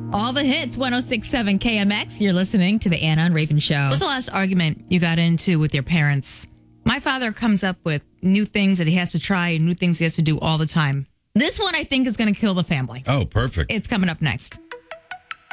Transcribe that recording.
All the hits, 106.7 KMX. You're listening to the Anna and Raven Show. What was the last argument you got into with your parents? My father comes up with new things that he has to try and new things he has to do all the time. This one, I think, is going to kill the family. Oh, perfect. It's coming up next.